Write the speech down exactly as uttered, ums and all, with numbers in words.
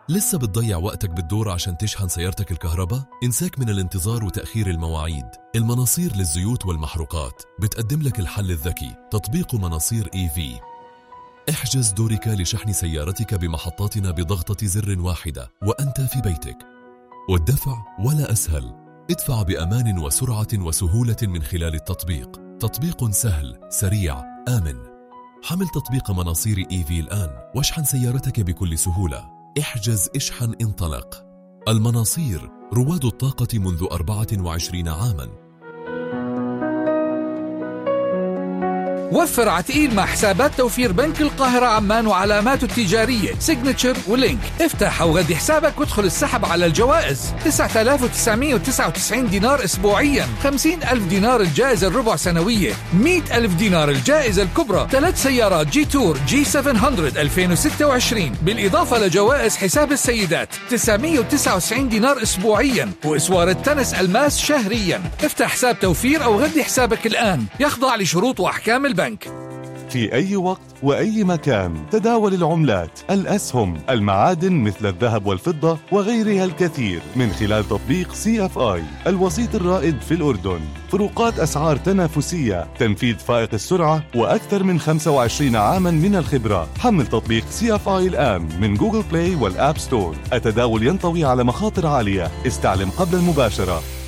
لسه بتضيع وقتك بالدور عشان تشحن سيارتك الكهرباء؟ انساك من الانتظار وتأخير المواعيد. المناصير للزيوت والمحروقات بتقدم لك الحل الذكي، تطبيق مناصير إي في. احجز دورك لشحن سيارتك بمحطاتنا بضغطة زر واحدة وأنت في بيتك. والدفع ولا أسهل، ادفع بأمان وسرعة وسهولة من خلال التطبيق. تطبيق سهل، سريع، آمن. حمل تطبيق مناصير إي في الآن واشحن سيارتك بكل سهولة. احجز، اشحن، انطلق. المناصير، رواد الطاقة منذ أربعة وعشرين عاماً. وفر عتقيل مع حسابات توفير بنك القاهرة عمان وعلاماته التجارية سيجنتشر ولينك. افتح أو غدي حسابك وادخل السحب على الجوائز. تسعة آلاف وتسعمائة وتسعة وتسعين دينار أسبوعياً، خمسين ألف دينار الجائزة الربع سنوية، مئة ألف دينار الجائزة الكبرى، ثلاث سيارات جي تور جي سبعمائة ألفين وستة وعشرين، بالإضافة لجوائز حساب السيدات تسعمائة وتسعة وتسعين دينار أسبوعياً، وإسوار التنس ألماس شهرياً. افتح حساب توفير أو غدي حسابك الآن، يخضع لشروط وأحكام البنك. في أي وقت وأي مكان تداول العملات، الأسهم، المعادن مثل الذهب والفضة وغيرها الكثير من خلال تطبيق سي اف آي، الوسيط الرائد في الأردن. فروقات أسعار تنافسية، تنفيذ فائق السرعة، وأكثر من خمسة وعشرين عاما من الخبرة. حمل تطبيق سي اف آي الآن من جوجل بلاي والآب ستور. التداول ينطوي على مخاطر عالية، استعلم قبل المباشرة.